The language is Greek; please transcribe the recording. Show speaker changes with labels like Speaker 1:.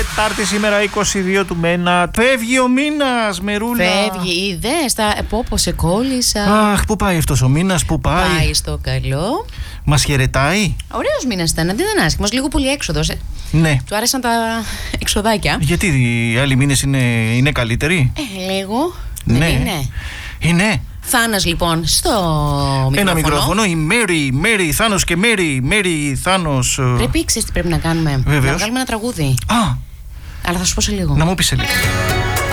Speaker 1: Τετάρτη σήμερα 22 του Μένα. Φεύγει ο μήνας, Μερούλα.
Speaker 2: Φεύγει, είδες, πω σε κόλλησα.
Speaker 1: Αχ, πού πάει αυτός ο μήνας, πού πάει?
Speaker 2: Πάει στο καλό.
Speaker 1: Μας χαιρετάει.
Speaker 2: Ωραίος μήνας ήταν, δεν ήταν άσχημος, λίγο πολύ έξοδος.
Speaker 1: Ναι.
Speaker 2: Του άρεσαν τα εξοδάκια.
Speaker 1: Γιατί οι άλλοι μήνες είναι καλύτεροι?
Speaker 2: Λίγο.
Speaker 1: Ναι.
Speaker 2: Δεν είναι.
Speaker 1: Είναι.
Speaker 2: Θάνος λοιπόν στο μικρόφωνο.
Speaker 1: Ένα μικρόφωνο, η Μέρη, Θάνος και Μέρη, Θάνος.
Speaker 2: Πρέπει, ξέρεις τι πρέπει να κάνουμε?
Speaker 1: Βεβαίως.
Speaker 2: Να βγάλουμε ένα τραγούδι.
Speaker 1: Α,
Speaker 2: Αλλά θα σου πω σε λίγο.
Speaker 1: να μου πεις σε λίγο.